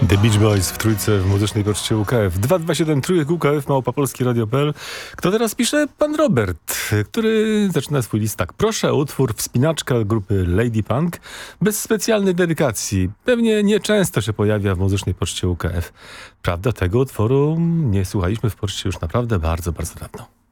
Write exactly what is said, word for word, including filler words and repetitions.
The Beach Boys w trójce w muzycznej poczcie U K F. dwa dwa siedem trójek U K F, małopolski radio kropka p l. Kto teraz pisze? Pan Robert, który zaczyna swój list tak. Proszę o utwór Wspinaczka grupy Lady Punk bez specjalnej dedykacji. Pewnie nieczęsto się pojawia w muzycznej poczcie U K F. Prawda, tego utworu nie słuchaliśmy w poczcie już naprawdę bardzo, bardzo dawno.